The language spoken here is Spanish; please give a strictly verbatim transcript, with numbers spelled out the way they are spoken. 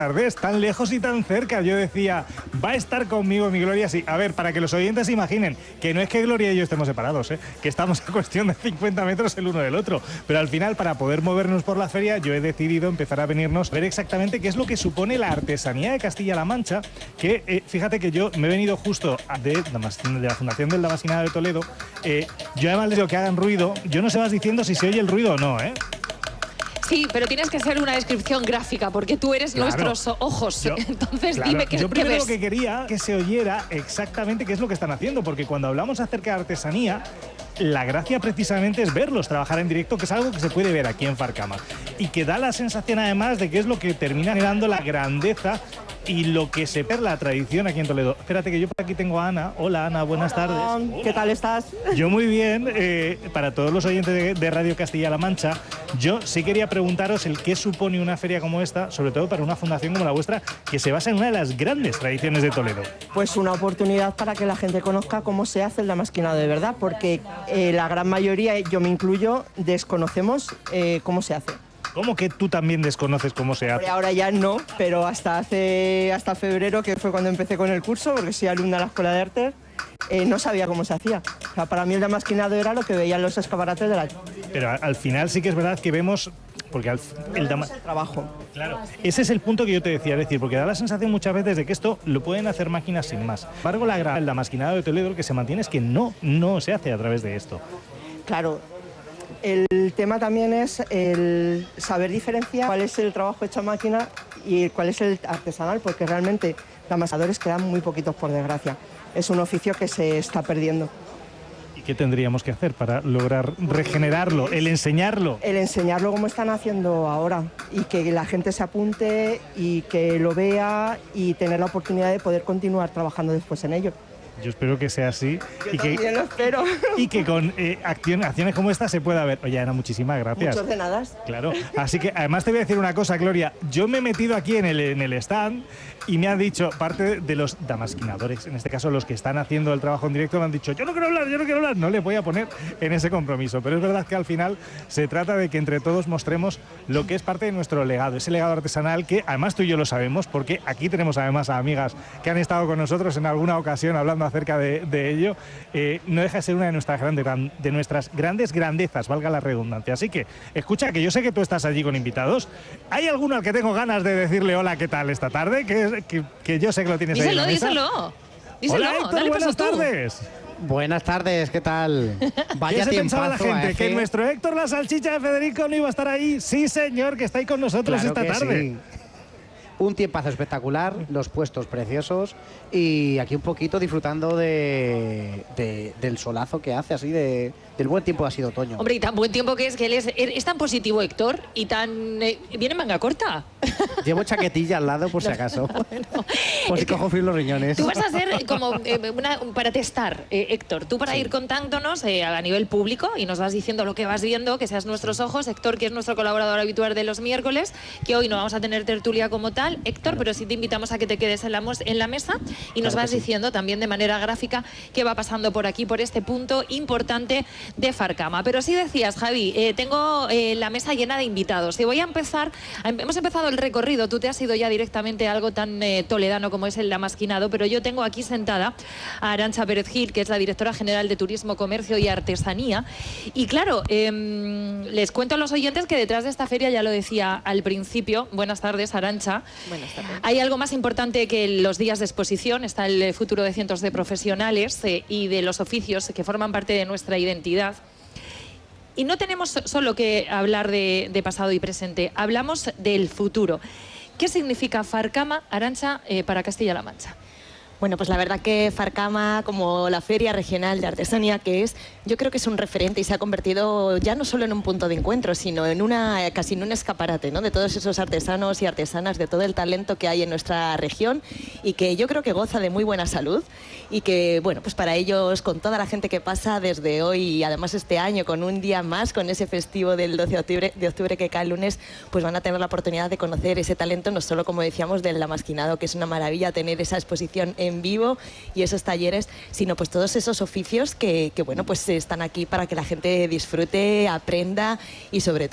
tardes, tan lejos y tan cerca. Yo decía, va a estar conmigo mi Gloria, sí. A ver, para que los oyentes se imaginen que no es que Gloria y yo estemos separados, ¿eh? Que estamos a cuestión de cincuenta metros el uno del otro. Pero al final, para poder movernos por la feria, yo he decidido empezar a venirnos a ver exactamente qué es lo que supone la artesanía de Castilla-La Mancha, que eh, fíjate que yo me he venido justo de, de la Fundación del Damasquinado de Toledo. Eh, yo además les digo que hagan ruido. Yo no sé vas diciendo si se oye el ruido o no, ¿eh? Sí, pero tienes que hacer una descripción gráfica, porque tú eres claro, nuestros ojos. Yo, Entonces, claro, dime qué, yo primero qué ves. Lo que quería que se oyera exactamente qué es lo que están haciendo, porque cuando hablamos acerca de artesanía, la gracia precisamente es verlos trabajar en directo, que es algo que se puede ver aquí en Farcama. Y que da la sensación además de que es lo que termina generando la grandeza y lo que se pierde la tradición aquí en Toledo. Espérate que yo por aquí tengo a Ana. Hola Ana, buenas Hola, tardes. ¿qué tal estás? Yo muy bien. Eh, para todos los oyentes de, de Radio Castilla-La Mancha, yo sí quería preguntaros el qué supone una feria como esta, sobre todo para una fundación como la vuestra, que se basa en una de las grandes tradiciones de Toledo. Pues una oportunidad para que la gente conozca cómo se hace el damasquinado de verdad, porque eh, la gran mayoría, yo me incluyo, desconocemos eh, cómo se hace. ¿Cómo que tú también desconoces cómo se hace? Ahora ya no, pero hasta hace hasta febrero, que fue cuando empecé con el curso, porque soy alumna de la Escuela de Artes, eh, no sabía cómo se hacía. O sea, para mí el damasquinado era lo que veían los escaparates de la... Pero al final sí que es verdad que vemos... Porque al, el, dama... el trabajo. Claro, ese es el punto que yo te decía, es decir, porque da la sensación muchas veces de que esto lo pueden hacer máquinas sin más. Sin embargo, la, el damasquinado de Toledo, lo que se mantiene es que no, no se hace a través de esto. Claro. El tema también es el saber diferenciar cuál es el trabajo hecho a máquina y cuál es el artesanal, porque realmente damasadores quedan muy poquitos, por desgracia. Es un oficio que se está perdiendo. ¿Y qué tendríamos que hacer para lograr regenerarlo, el enseñarlo? El enseñarlo como están haciendo ahora y que la gente se apunte y que lo vea y tener la oportunidad de poder continuar trabajando después en ello. Yo espero que sea así. Yo y que, también lo espero. Y que con eh, acción, acciones como esta se pueda ver. Oye, Ana, muchísimas gracias. Muchos de nada. Claro. Así que además te voy a decir una cosa, Gloria. Yo me he metido aquí en el, en el stand y me han dicho, parte de los damasquinadores, en este caso los que están haciendo el trabajo en directo, me han dicho, yo no quiero hablar, yo no quiero hablar. No le voy a poner en ese compromiso. Pero es verdad que al final se trata de que entre todos mostremos lo que es parte de nuestro legado, ese legado artesanal que además tú y yo lo sabemos, porque aquí tenemos además a amigas que han estado con nosotros en alguna ocasión hablando acerca de, de ello. Eh, no deja de ser una de nuestras, grandes, de nuestras grandes grandezas, valga la redundancia. Así que, escucha, que yo sé que tú estás allí con invitados. ¿Hay alguno al que tengo ganas de decirle hola, qué tal esta tarde? Que, que, que yo sé que lo tienes díselo, ahí en la mesa. Díselo, díselo. Hola, Héctor, dale buenas paso tardes. Tú. Buenas tardes, ¿qué tal? Vaya ¿Qué se pensaba la tiempazo, gente? ¿eh? ¿Que nuestro Héctor la salchicha de Federico no iba a estar ahí? Sí, señor, que está ahí con nosotros Claro esta que tarde. sí. Un tiempazo espectacular, los puestos preciosos y aquí un poquito disfrutando de, de, del solazo que hace, así de, del buen tiempo que ha sido otoño. Hombre, y tan buen tiempo que es, que él es, es tan positivo, Héctor, y tan... Eh, viene en manga corta. Llevo chaquetilla al lado por si acaso, Bueno, por si es que cojo frío los riñones. Tú vas a ser como eh, una, para testar, eh, Héctor, tú para Sí. ir contándonos eh, a nivel público y nos vas diciendo lo que vas viendo, que seas nuestros ojos. Héctor, que es nuestro colaborador habitual de los miércoles, que hoy no vamos a tener tertulia como tal, Héctor, claro. Pero sí te invitamos a que te quedes en la, en la mesa y nos Claro vas sí. diciendo también de manera gráfica qué va pasando por aquí, por este punto importante de Farcama. Pero sí decías, Javi, eh, tengo eh, la mesa llena de invitados y voy a empezar, hemos empezado el recorrido, tú te has ido ya directamente a algo tan eh, toledano como es el damasquinado, pero yo tengo aquí sentada a Arantxa Pérez Gil, que es la directora general de Turismo, Comercio y Artesanía. Y claro, eh, les cuento a los oyentes que detrás de esta feria, ya lo decía al principio, buenas tardes, Arantxa. Buenas tardes. Hay algo más importante que los días de exposición, está el futuro de cientos de profesionales eh, y de los oficios que forman parte de nuestra identidad. Y no tenemos solo que hablar de, de pasado y presente, hablamos del futuro. ¿Qué significa Farcama, Arantxa, eh, para Castilla-La Mancha? Bueno, pues la verdad que Farcama, como la Feria Regional de Artesanía que es, yo creo que es un referente y se ha convertido ya no solo en un punto de encuentro, sino en una casi en un escaparate, ¿no?, de todos esos artesanos y artesanas, de todo el talento que hay en nuestra región y que yo creo que goza de muy buena salud y que, bueno, pues para ellos, con toda la gente que pasa desde hoy y además este año, con un día más, con ese festivo del doce de octubre, de octubre que cae el lunes, pues van a tener la oportunidad de conocer ese talento, no solo, como decíamos, del damasquinado, que es una maravilla tener esa exposición en en vivo y esos talleres, sino pues todos esos oficios que, que bueno, pues están aquí para que la gente disfrute, aprenda y sobre todo